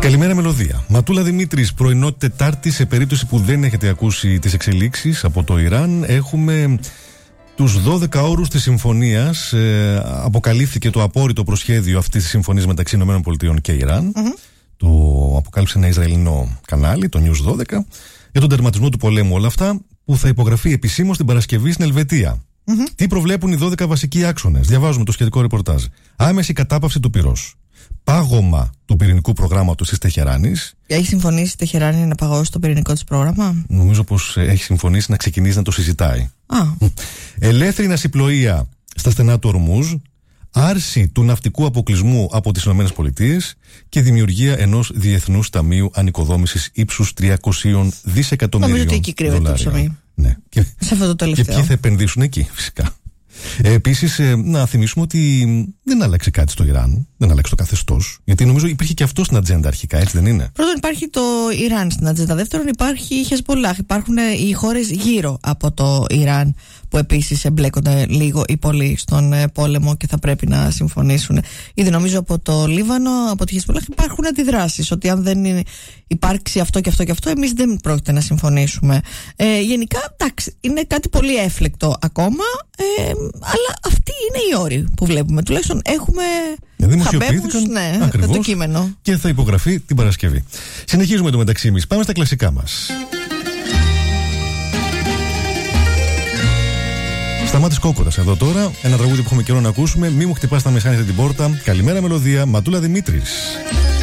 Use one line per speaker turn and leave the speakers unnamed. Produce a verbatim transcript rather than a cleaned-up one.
Καλημέρα, Μελωδία. Ματούλα Δημήτρης, πρωινό Τετάρτη. Σε περίπτωση που δεν έχετε ακούσει τις εξελίξεις από το Ιράν, έχουμε τους δώδεκα όρους της συμφωνίας. Ε, αποκαλύφθηκε το απόρριτο προσχέδιο αυτής της συμφωνίας μεταξύ ΗΠΑ και Ιράν. Mm-hmm. Το αποκάλυψε ένα Ισραηλινό κανάλι, το News δώδεκα, για τον τερματισμό του πολέμου. Όλα αυτά που θα υπογραφεί επισήμως την Παρασκευή στην Ελβετία. Mm-hmm. Τι προβλέπουν οι δώδεκα βασικοί άξονες? Διαβάζουμε το σχετικό ρεπορτάζ. Άμεση κατάπαυση του πυρός. Πάγωμα του πυρηνικού προγράμματος της Τεχεράνης. Έχει συμφωνήσει η Τεχεράνη να παγώσει το πυρηνικό της πρόγραμμα? Νομίζω πως έχει συμφωνήσει να ξεκινήσει να το συζητάει. Ah. Ελεύθερη ναυσιπλοεία στα στενά του Ορμούζ. Άρση του ναυτικού αποκλεισμού από τις ΗΠΑ και δημιουργία ενός διεθνούς ταμείου ανοικοδόμησης ύψους τριακόσια δισεκατομμυρίων. Νομίζω ότι εκεί κρύβεται το ψωμί. Ναι. Και, σε αυτό το τελευταίο. Και ποιοι θα επενδύσουν εκεί, φυσικά. Ε, επίσης, ε, να θυμίσουμε ότι δεν άλλαξε κάτι στο Ιράν, δεν άλλαξε το καθεστώς. Γιατί νομίζω υπήρχε και αυτό στην ατζέντα αρχικά, έτσι δεν είναι? Πρώτον, υπάρχει το Ιράν στην ατζέντα. Δεύτερον, υπάρχει η Χεσμπολάχ. Υπάρχουν οι χώρες γύρω από το Ιράν που επίσης εμπλέκονται λίγο ή πολύ στον πόλεμο και θα πρέπει να συμφωνήσουν. Ήδη νομίζω από το Λίβανο, από τη Χεσμπολάχ υπάρχουν αντιδράσεις ότι αν δεν υπάρξει αυτό και αυτό και αυτό, εμείς δεν πρόκειται να συμφωνήσουμε. Ε, γενικά, εντάξει, είναι κάτι πολύ έφλεκτο ακόμα, ε, αλλά αυτοί είναι οι όροι που βλέπουμε. Τουλάχιστον έχουμε χαμπέμους, ναι, το κείμενο. Και θα υπογραφεί την Παρασκευή. Συνεχίζουμε το μεταξύ εμείς. Πάμε στα κλασικά μας. Σταμάτης Κόκοτας εδώ τώρα. Ένα τραγούδι που έχουμε καιρό να ακούσουμε. Μη μου χτυπάς τα μεσάνυχτα την πόρτα. Καλημέρα, Μελωδία. Ματούλα Δημήτρης.